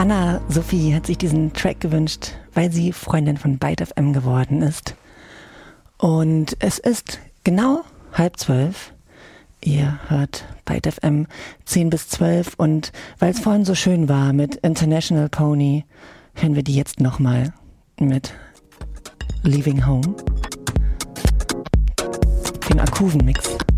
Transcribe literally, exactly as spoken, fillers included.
Anna Sophie hat sich diesen Track gewünscht, weil sie Freundin von Byte F M geworden ist. Und es ist genau halb zwölf. Ihr hört Byte F M zehn bis zwölf und weil es vorhin so schön war mit International Pony, hören wir die jetzt nochmal mit Leaving Home. Den Akuven-Mix.